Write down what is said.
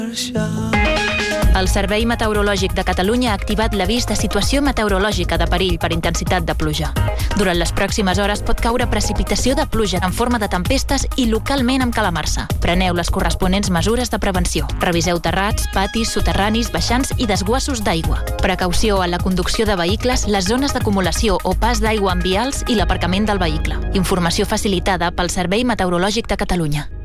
El Servei Meteorològic de Catalunya ha activat l'avís de situació meteorològica de perill per intensitat de pluja. Durant les pròximes hores pot caure precipitació de pluja en forma de tempestes i localment amb calamarsa. Preneu les corresponents mesures de prevenció. Reviseu terrats, patis, soterranis, baixants i desguassos d'aigua. Precaució en la conducció de vehicles, les zones d'acumulació o pas d'aigua en vials i l'aparcament del vehicle. Informació facilitada pel Servei Meteorològic de Catalunya.